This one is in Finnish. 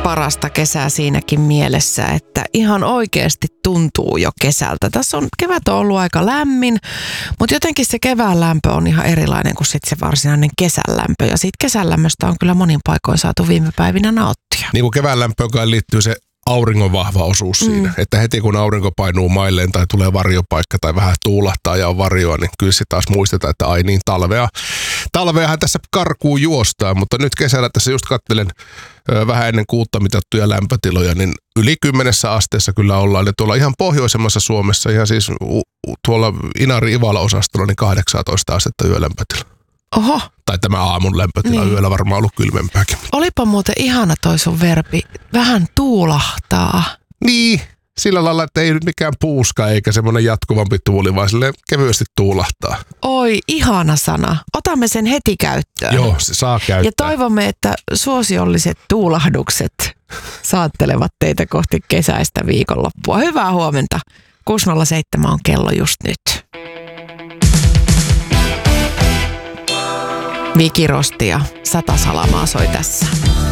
parasta kesää siinäkin mielessä, että ihan oikeasti tuntuu jo kesältä. Kevät on ollut aika lämmin, mutta jotenkin se kevään lämpö on ihan erilainen kuin sitten se varsinainen kesän lämpö. Ja siitä kesän lämmöstä on kyllä monin paikoin saatu viime päivinä nauttia. Niin kuin kevään lämpöön liittyy se auringon vahva osuus siinä, että heti kun aurinko painuu mailleen tai tulee varjopaikka tai vähän tuulahtaa ja on varjoa, niin kyllä se taas muistetaan, että ai niin, talveahan tässä karkuun juostaan, mutta nyt kesällä tässä just katselen vähän ennen 6 mitattuja lämpötiloja, niin yli 10 asteessa kyllä ollaan, ja tuolla ihan pohjoisemmassa Suomessa, ihan siis tuolla Inari-Ivala-osastolla, niin 18 astetta yölämpötila. Oho. Tai tämä aamun lämpötila, yöllä varmaan ollut kylmempääkin. Olipa muuten ihana toi sun verbi, vähän tuulahtaa. Niin, sillä lailla, että ei nyt mikään puuska eikä semmoinen jatkuvampi tuuli, vaan silleen kevyesti tuulahtaa. Oi, ihana sana. Otamme sen heti käyttöön. Joo, se saa käyttää. Ja toivomme, että suosiolliset tuulahdukset saattelevat teitä kohti kesäistä viikonloppua. Hyvää huomenta. 6.07 on kello just nyt. Viki Rosti ja Sata Salamaa soi tässä.